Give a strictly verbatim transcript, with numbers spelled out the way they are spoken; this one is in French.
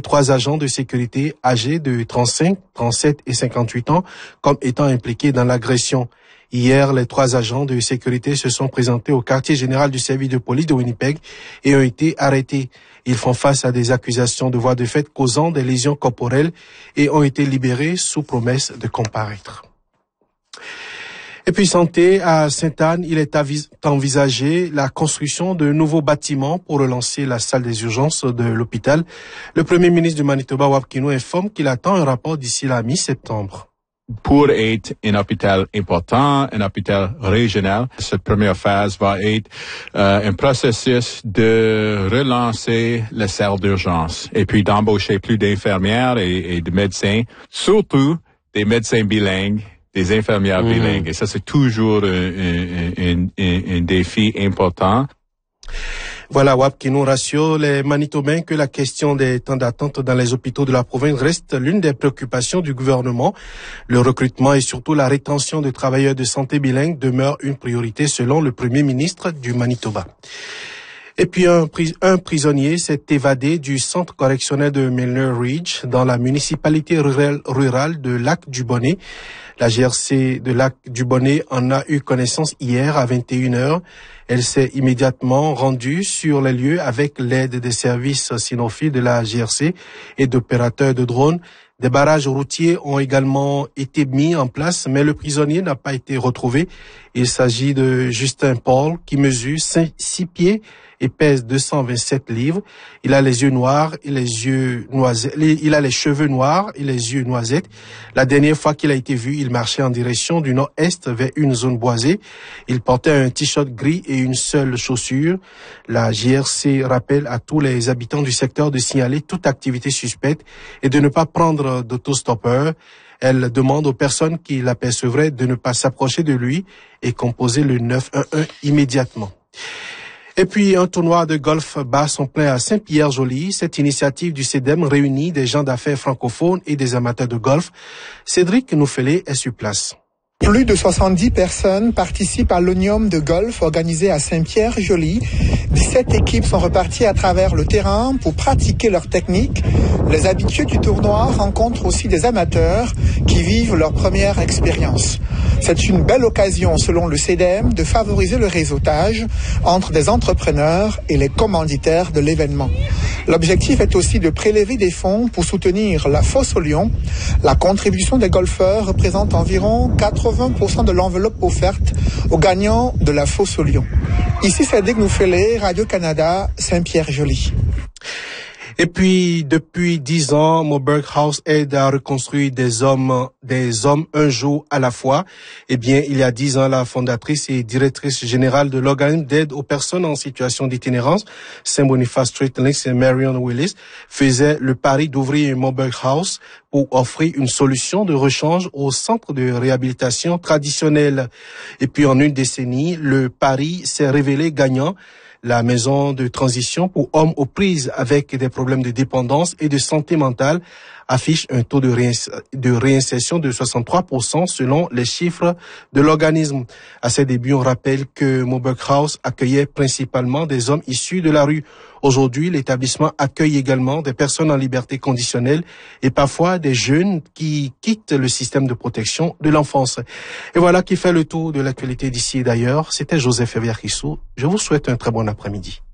trois agents de sécurité âgés de trente-cinq, trente-sept et cinquante-huit ans comme étant impliqués dans l'agression. Hier, les trois agents de sécurité se sont présentés au quartier général du service de police de Winnipeg et ont été arrêtés. Ils font face à des accusations de voies de fait causant des lésions corporelles et ont été libérés sous promesse de comparaître. Et puis santé, à Sainte-Anne, il est envisagé la construction de nouveaux bâtiments pour relancer la salle des urgences de l'hôpital. Le premier ministre du Manitoba, Wap Kineau, informe qu'il attend un rapport d'ici la mi-septembre. Pour être un hôpital important, un hôpital régional, cette première phase va être euh, un processus de relancer la salle d'urgence et puis d'embaucher plus d'infirmières et, et de médecins, surtout des médecins bilingues, des infirmières mmh. bilingues. Et ça, c'est toujours un, un, un, un, un défi important. Voilà, Wap Kineau rassure les Manitobains que la question des temps d'attente dans les hôpitaux de la province reste l'une des préoccupations du gouvernement. Le recrutement et surtout la rétention de travailleurs de santé bilingues demeure une priorité selon le premier ministre du Manitoba. Et puis un, un prisonnier s'est évadé du centre correctionnel de Milner Ridge dans la municipalité rurale, rurale de Lac-du-Bonnet. La G R C de Lac-du-Bonnet en a eu connaissance hier à vingt et une heures. Elle s'est immédiatement rendue sur les lieux avec l'aide des services cynophiles de la G R C et d'opérateurs de drones. Des barrages routiers ont également été mis en place, mais le prisonnier n'a pas été retrouvé. Il s'agit de Justin Paul, qui mesure six pieds et pèse deux cent vingt-sept livres. Il a les yeux noirs et les yeux noisettes. Il a les cheveux noirs et les yeux noisettes. La dernière fois qu'il a été vu, il marchait en direction du nord-est vers une zone boisée. Il portait un t-shirt gris et une seule chaussure. La G R C rappelle à tous les habitants du secteur de signaler toute activité suspecte et de ne pas prendre d'autostoppeur. Elle demande aux personnes qui l'apercevraient de ne pas s'approcher de lui et composer le neuf un un immédiatement. Et puis, un tournoi de golf bat son plein à Saint-Pierre-Joly. Cette initiative du C E D E M réunit des gens d'affaires francophones et des amateurs de golf. Cédric Noufelé est sur place. Plus de soixante-dix personnes participent à l'Onium de golf organisé à Saint-Pierre-Joly. dix-sept équipes sont reparties à travers le terrain pour pratiquer leur technique. Les habitués du tournoi rencontrent aussi des amateurs qui vivent leur première expérience. C'est une belle occasion, selon le C E D E M, de favoriser le réseautage entre des entrepreneurs et les commanditaires de l'événement. L'objectif est aussi de prélever des fonds pour soutenir la Fosse aux Lions. La contribution des golfeurs représente environ quatre-vingts pour cent de l'enveloppe offerte aux gagnants de la Fosse aux Lions. Ici, Cédric Noufelé, Radio-Canada, Saint-Pierre-Joly. Et puis, depuis dix ans, Moberg House aide à reconstruire des hommes, des hommes un jour à la fois. Eh bien, il y a dix ans, la fondatrice et directrice générale de l'organisme d'aide aux personnes en situation d'itinérance, Saint-Boniface Street Links et Marion Willis, faisait le pari d'ouvrir Moberg House pour offrir une solution de rechange au centre de réhabilitation traditionnel. Et puis, en une décennie, le pari s'est révélé gagnant. La maison de transition pour hommes aux prises avec des problèmes de dépendance et de santé mentale affiche un taux de, réins- de réinsertion de soixante-trois pour cent selon les chiffres de l'organisme. À ses débuts, on rappelle que Moberg House accueillait principalement des hommes issus de la rue. Aujourd'hui, l'établissement accueille également des personnes en liberté conditionnelle et parfois des jeunes qui quittent le système de protection de l'enfance. Et voilà qui fait le tour de l'actualité d'ici et d'ailleurs. C'était Joseph Eviarissou. Je vous souhaite un très bon après-midi.